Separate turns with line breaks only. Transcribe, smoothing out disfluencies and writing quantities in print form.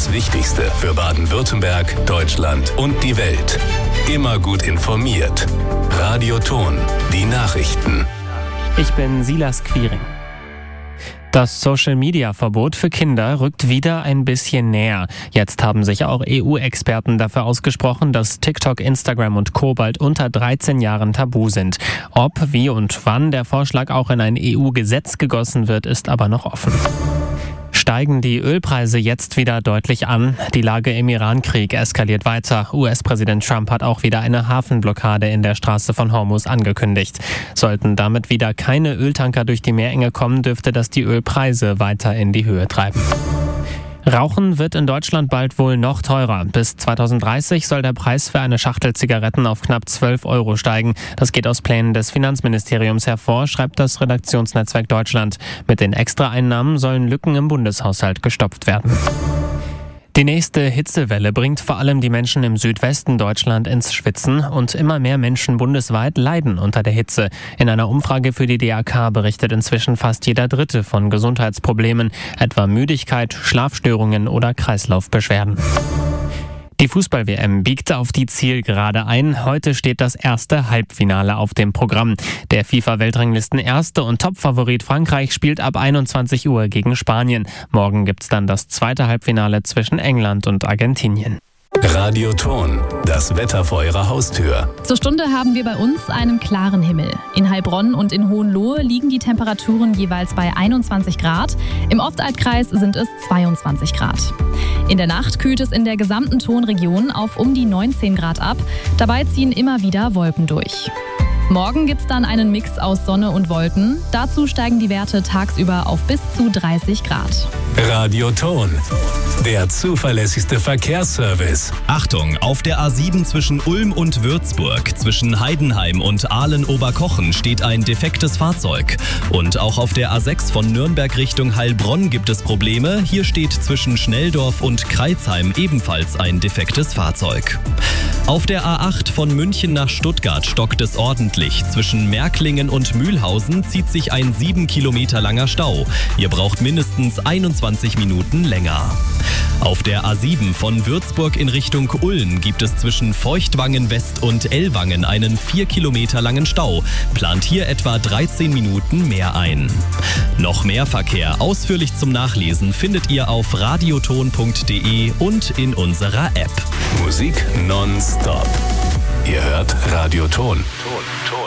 Das Wichtigste für Baden-Württemberg, Deutschland und die Welt. Immer gut informiert. Radio Ton, die Nachrichten.
Ich bin Silas Quiring. Das Social-Media-Verbot für Kinder rückt wieder ein bisschen näher. Jetzt haben sich auch EU-Experten dafür ausgesprochen, dass TikTok, Instagram und Co. bald unter 13 Jahren tabu sind. Ob, wie und wann der Vorschlag auch in ein EU-Gesetz gegossen wird, ist aber noch offen. Steigen die Ölpreise jetzt wieder deutlich an. Die Lage im Iran-Krieg eskaliert weiter. US-Präsident Trump hat auch wieder eine Hafenblockade in der Straße von Hormuz angekündigt. Sollten damit wieder keine Öltanker durch die Meerenge kommen, dürfte das die Ölpreise weiter in die Höhe treiben. Rauchen wird in Deutschland bald wohl noch teurer. Bis 2030 soll der Preis für eine Schachtel Zigaretten auf knapp 12 € steigen. Das geht aus Plänen des Finanzministeriums hervor, schreibt das Redaktionsnetzwerk Deutschland. Mit den Extraeinnahmen sollen Lücken im Bundeshaushalt gestopft werden. Die nächste Hitzewelle bringt vor allem die Menschen im Südwesten Deutschland ins Schwitzen und immer mehr Menschen bundesweit leiden unter der Hitze. In einer Umfrage für die DAK berichtet inzwischen fast jeder Dritte von Gesundheitsproblemen, etwa Müdigkeit, Schlafstörungen oder Kreislaufbeschwerden. Die Fußball-WM biegt auf die Zielgerade ein. Heute steht das erste Halbfinale auf dem Programm. Der FIFA-Weltranglisten-Erste und Topfavorit Frankreich spielt ab 21 Uhr gegen Spanien. Morgen gibt's dann das zweite Halbfinale zwischen England und Argentinien.
Radio Ton, das Wetter vor Ihrer Haustür.
Zur Stunde haben wir bei uns einen klaren Himmel. In Heilbronn und in Hohenlohe liegen die Temperaturen jeweils bei 21 Grad. Im Ostaltkreis sind es 22 Grad. In der Nacht kühlt es in der gesamten Tonregion auf um die 19 Grad ab. Dabei ziehen immer wieder Wolken durch. Morgen gibt's dann einen Mix aus Sonne und Wolken. Dazu steigen die Werte tagsüber auf bis zu 30 Grad.
Radio Ton, der zuverlässigste Verkehrsservice.
Achtung, auf der A7 zwischen Ulm und Würzburg, zwischen Heidenheim und Aalen-Oberkochen steht ein defektes Fahrzeug. Und auch auf der A6 von Nürnberg Richtung Heilbronn gibt es Probleme. Hier steht zwischen Schnelldorf und Kreizheim ebenfalls ein defektes Fahrzeug. Auf der A8 von München nach Stuttgart stockt es ordentlich. Zwischen Märklingen und Mühlhausen zieht sich ein 7 Kilometer langer Stau. Ihr braucht mindestens 21 Minuten länger. Auf der A7 von Würzburg in Richtung Ulm gibt es zwischen Feuchtwangen West und Ellwangen einen 4 Kilometer langen Stau. Plant hier etwa 13 Minuten mehr ein. Noch mehr Verkehr ausführlich zum Nachlesen findet ihr auf radioton.de und in unserer App.
Musik nonstop. Ihr hört Radio Ton.